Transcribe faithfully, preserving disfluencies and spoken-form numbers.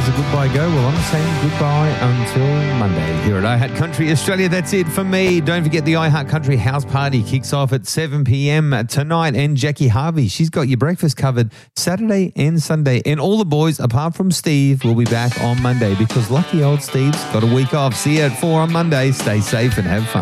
does the goodbye go? Well, I'm saying goodbye until Monday here at iHeart Country Australia. That's it for me. Don't forget the iHeart Country House Party kicks off at seven p.m. tonight, and Jackie Harvey, she's got your breakfast covered Saturday and Sunday. And all the boys, apart from Steve, will be back on Monday because lucky old Steve's got a week off. See you at four on Monday. Stay safe and have fun.